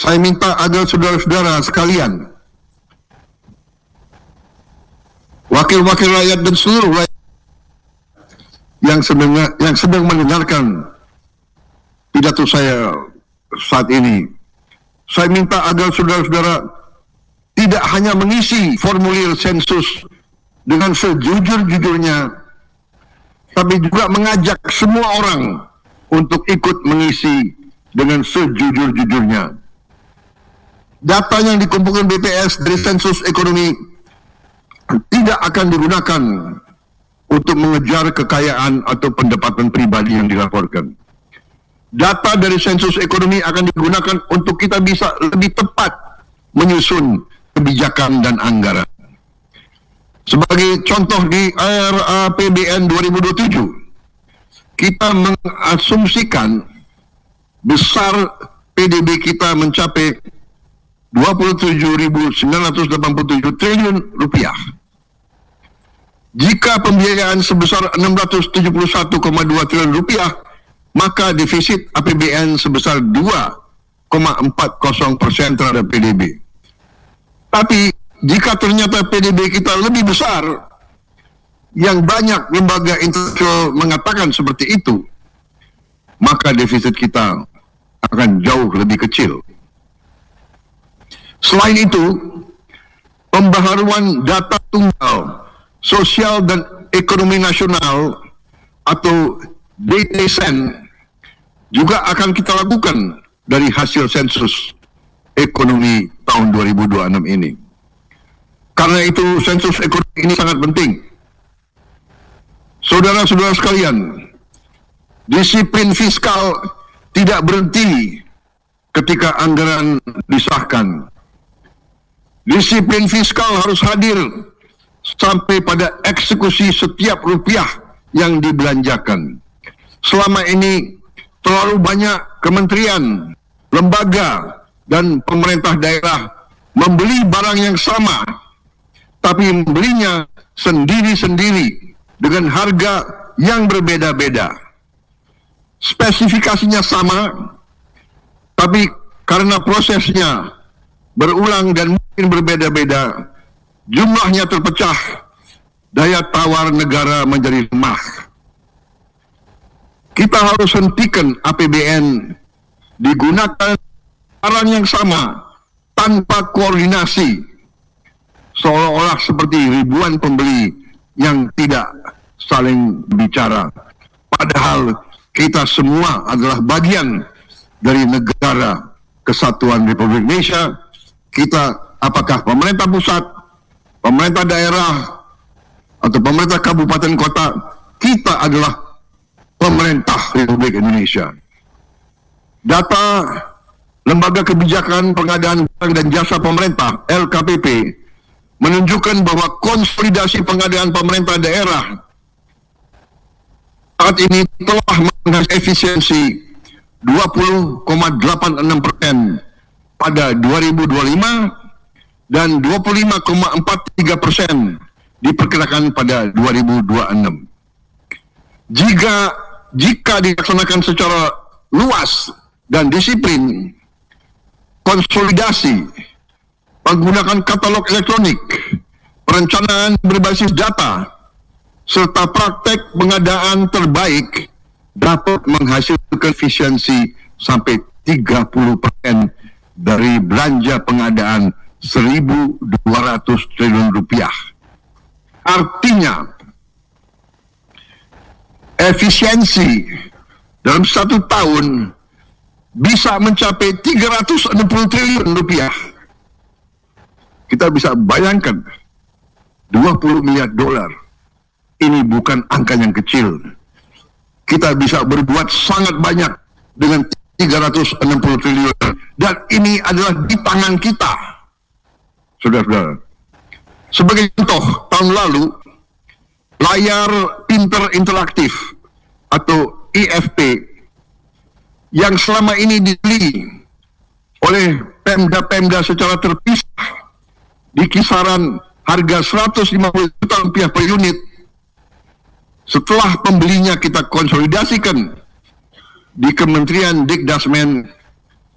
Saya minta agar saudara-saudara sekalian, wakil-wakil rakyat dan seluruh rakyat yang sedang mendengarkan pidato saya saat ini, saya minta agar saudara-saudara tidak hanya mengisi formulir sensus dengan sejujur-jujurnya, tapi juga mengajak semua orang untuk ikut mengisi dengan sejujur-jujurnya. Data yang dikumpulkan BPS dari sensus ekonomi tidak akan digunakan untuk mengejar kekayaan atau pendapatan pribadi yang dilaporkan. Data dari sensus ekonomi akan digunakan untuk kita bisa lebih tepat menyusun kebijakan dan anggaran. Sebagai contoh di RAPBN 2027, kita mengasumsikan besar PDB kita mencapai 27.987 triliun rupiah. Jika pembiayaan sebesar 671,2 triliun rupiah, maka defisit APBN sebesar 2,40% terhadap PDB. Tapi jika ternyata PDB kita lebih besar, yang banyak lembaga internasional mengatakan seperti itu, maka defisit kita akan jauh lebih kecil. Selain itu, pembaharuan data tunggal sosial dan ekonomi nasional atau DTSEN juga akan kita lakukan dari hasil sensus ekonomi tahun 2026 ini. Karena itu sensus ekonomi ini sangat penting. Saudara-saudara sekalian, disiplin fiskal tidak berhenti ketika anggaran disahkan. Disiplin fiskal harus hadir sampai pada eksekusi setiap rupiah yang dibelanjakan. Selama ini terlalu banyak kementerian, lembaga, dan pemerintah daerah membeli barang yang sama, tapi membelinya sendiri-sendiri dengan harga yang berbeda-beda. Spesifikasinya sama, tapi karena prosesnya berulang dan mungkin berbeda-beda, jumlahnya terpecah, daya tawar negara menjadi lemah. Kita harus hentikan APBN digunakan barang yang sama tanpa koordinasi, seolah-olah seperti ribuan pembeli yang tidak saling bicara. Padahal kita semua adalah bagian dari negara Kesatuan Republik Indonesia. Kita, apakah pemerintah pusat, pemerintah daerah, atau pemerintah kabupaten kota, kita adalah pemerintah Republik Indonesia. Data Lembaga Kebijakan Pengadaan Barang dan Jasa Pemerintah LKPP menunjukkan bahwa konsolidasi pengadaan pemerintah daerah saat ini telah menghasilkan efisiensi 20,86% pada 2025 dan 25,43% diperkirakan pada 2026. Jika dilaksanakan secara luas dan disiplin, konsolidasi, menggunakan katalog elektronik, perencanaan berbasis data, serta praktek pengadaan terbaik dapat menghasilkan efisiensi sampai 30% dari belanja pengadaan 1.200 triliun rupiah. Artinya, efisiensi dalam 1 tahun bisa mencapai 360 triliun rupiah. Kita bisa bayangkan 20 miliar dolar. Ini bukan angka yang kecil. Kita bisa berbuat sangat banyak dengan 360 triliun. Dan ini adalah di tangan kita, saudara-saudara. Sebagai contoh, tahun lalu, layar pintar interaktif atau IFP yang selama ini dibeli oleh Pemda-Pemda secara terpisah di kisaran harga 150 juta rupiah per unit, setelah pembelinya kita konsolidasikan di Kementerian Dikdasmen